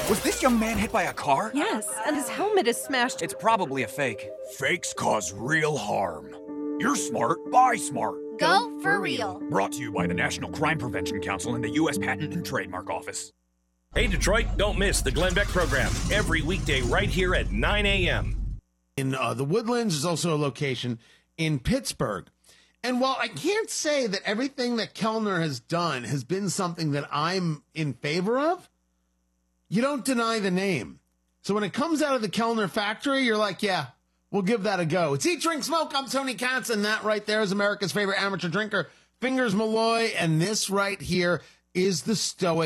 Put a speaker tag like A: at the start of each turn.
A: Was this young man hit by a car?
B: Yes, and his helmet is smashed.
A: It's probably a fake. Fakes cause real harm. You're smart, buy smart.
C: Go for real.
A: Brought to you by the National Crime Prevention Council and the U.S. Patent and Trademark Office.
D: Hey, Detroit, don't miss the Glenn Beck program every weekday right here at 9 a.m.
E: In the Woodlands is also a location in Pittsburgh. And while I can't say that everything that Kellner has done has been something that I'm in favor of, you don't deny the name. So when it comes out of the Kellner factory, you're like, yeah, we'll give that a go. It's Eat, Drink, Smoke. I'm Tony Katz, and that right there is America's favorite amateur drinker, Fingers Malloy. And this right here is the Stoic